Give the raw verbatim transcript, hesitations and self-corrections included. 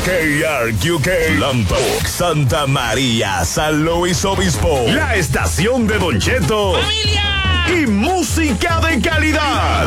K R Q K, Lompoc, Santa María, San Luis Obispo. La estación de Don Cheto. ¡Familia! Y música de calidad.